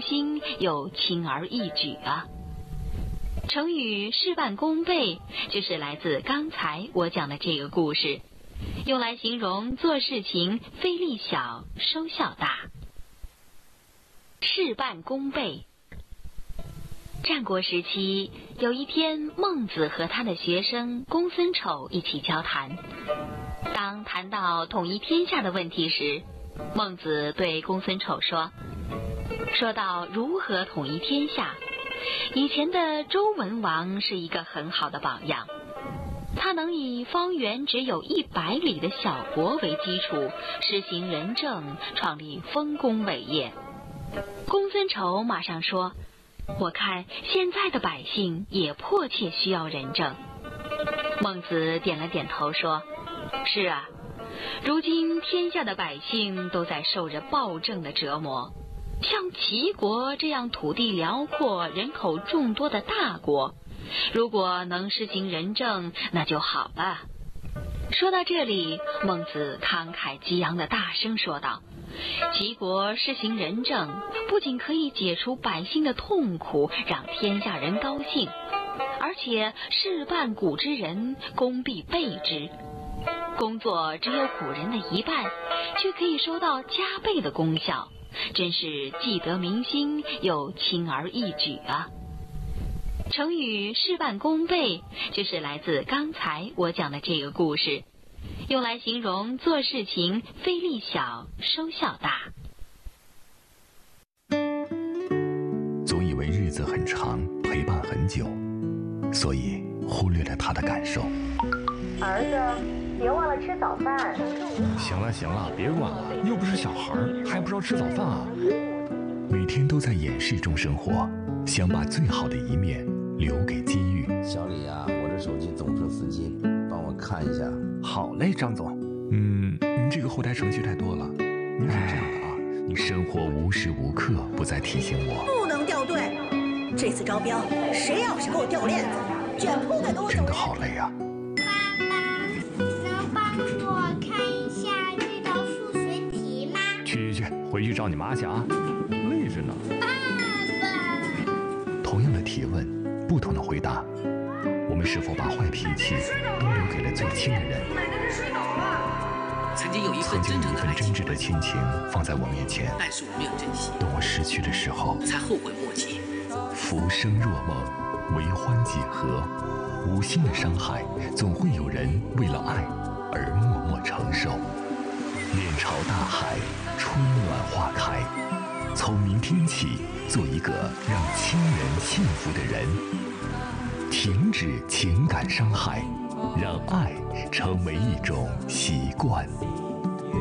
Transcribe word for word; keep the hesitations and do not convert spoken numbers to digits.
心又轻而易举啊。成语事半功倍就是来自刚才我讲的这个故事，用来形容做事情费力小收效大。事半功倍。战国时期，有一天，孟子和他的学生公孙丑一起交谈。当谈到统一天下的问题时，孟子对公孙丑说：说到如何统一天下，以前的周文王是一个很好的榜样。他能以方圆只有一百里的小国为基础，实行仁政，创立丰功伟业。公孙丑马上说：我看现在的百姓也迫切需要仁政。孟子点了点头说：是啊，如今天下的百姓都在受着暴政的折磨，像齐国这样土地辽阔、人口众多的大国，如果能实行仁政，那就好了。说到这里，孟子慷慨激昂地大声说道：齐国施行仁政，不仅可以解除百姓的痛苦，让天下人高兴，而且事半谷之人，功必倍之。工作只有古人的一半，却可以收到加倍的功效，真是既得民心又轻而易举啊。成语事半功倍就是来自刚才我讲的这个故事，用来形容做事情费力小收效大。 总以为日子很长，陪伴很久，所以忽略了他的感受。 儿子，别忘了吃早饭。 行了行了，别管了，又不是小孩，还不知道吃早饭啊。 每天都在掩饰中生活，想把最好的一面留给机遇。 小李啊，我这手机总出司机，帮我看一下。 好嘞，张总。 嗯，你这个后台程序太多了。你可这样的啊，你生活无时无刻不在提醒我， 不能掉队。这次招标，谁要是给我掉链子，卷铺盖给我走人。 真的好累啊。 去去去，回去找你妈去啊，累着呢。 爸爸。 同样的提问，不同的回答，我们是否把坏脾气都留给了最亲的人？ 奶奶这水倒了。 曾经有一份曾经有一份真挚的亲情放在我面前， 但是我没有珍惜。 等我失去的时候， 才后悔莫及。 浮生若梦，为欢几何？无心的伤害，总会有人为了爱而默默承受。面朝大海，春暖花开。从明天起，做一个让亲人幸福的人。停止情感伤害，让爱成为一种习惯。